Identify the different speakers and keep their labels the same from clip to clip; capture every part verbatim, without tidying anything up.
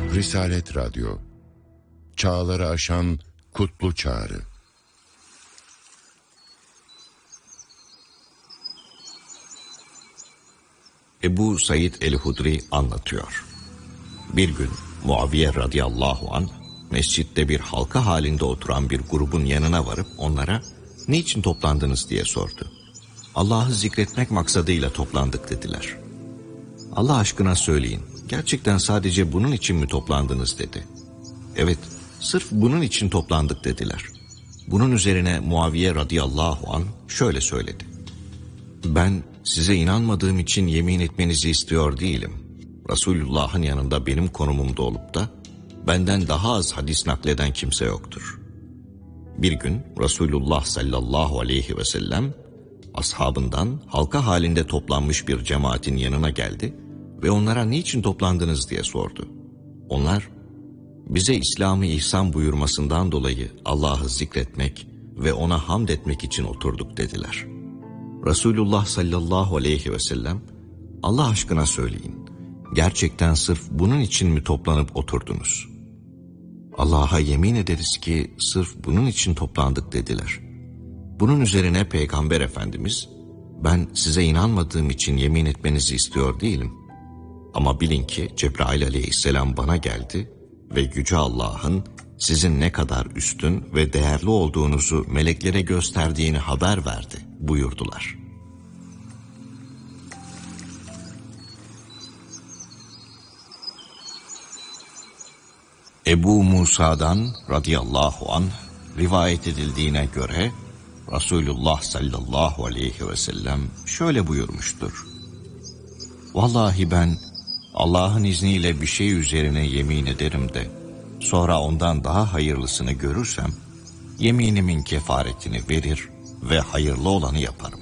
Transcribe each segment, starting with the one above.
Speaker 1: Risalet Radyo, çağları aşan kutlu çağrı.
Speaker 2: Ebu Said el-Hudri anlatıyor. Bir gün Muaviye radıyallahu anh mescitte bir halka halinde oturan bir grubun yanına varıp onlara "Niçin toplandınız?" diye sordu. "Allah'ı zikretmek maksadıyla toplandık" dediler. "Allah aşkına söyleyin, gerçekten sadece bunun için mi toplandınız?" dedi. "Evet, sırf bunun için toplandık" dediler. Bunun üzerine Muaviye radıyallahu anh şöyle söyledi: "Ben size inanmadığım için yemin etmenizi istiyor değilim. Resulullah'ın yanında benim konumumda olup da benden daha az hadis nakleden kimse yoktur." Bir gün Resulullah sallallahu aleyhi ve sellem ashabından halka halinde toplanmış bir cemaatin yanına geldi ve onlara "Niçin toplandınız?" diye sordu. Onlar, "Bize İslam'ı ihsan buyurmasından dolayı Allah'ı zikretmek ve ona hamd etmek için oturduk" dediler. Resulullah sallallahu aleyhi ve sellem, "Allah aşkına söyleyin, gerçekten sırf bunun için mi toplanıp oturdunuz?" "Allah'a yemin ederiz ki sırf bunun için toplandık" dediler. Bunun üzerine Peygamber Efendimiz, "Ben size inanmadığım için yemin etmenizi istiyor değilim. Ama bilin ki Cebrail aleyhisselam bana geldi ve Yüce Allah'ın sizin ne kadar üstün ve değerli olduğunuzu meleklere gösterdiğini haber verdi" buyurdular. Ebu Musa'dan radıyallahu anh rivayet edildiğine göre Resulullah sallallahu aleyhi ve sellem şöyle buyurmuştur: "Vallahi ben Allah'ın izniyle bir şey üzerine yemin ederim de sonra ondan daha hayırlısını görürsem yeminimin kefaretini verir ve hayırlı olanı yaparım."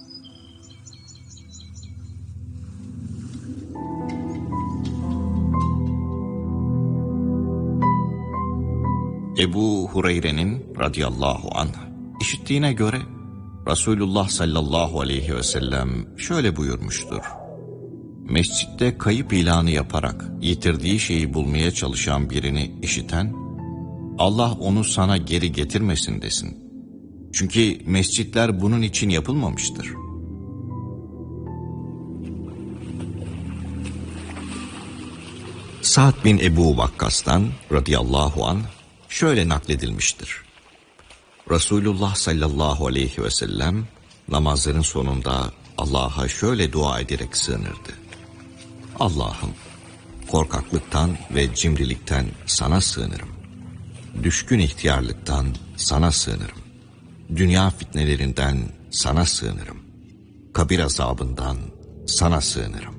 Speaker 2: Ebu Hureyre'nin radıyallahu anh işittiğine göre Resulullah sallallahu aleyhi ve sellem şöyle buyurmuştur: "Mescitte kayıp ilanı yaparak yitirdiği şeyi bulmaya çalışan birini işiten, Allah onu sana geri getirmesin desin. Çünkü mescitler bunun için yapılmamıştır." Sa'd bin Ebu Vakkas'tan radıyallahu anh şöyle nakledilmiştir: Resulullah sallallahu aleyhi ve sellem namazların sonunda Allah'a şöyle dua ederek sığınırdı: "Allah'ım, korkaklıktan ve cimrilikten sana sığınırım. Düşkün ihtiyarlıktan sana sığınırım. Dünya fitnelerinden sana sığınırım. Kabir azabından sana sığınırım."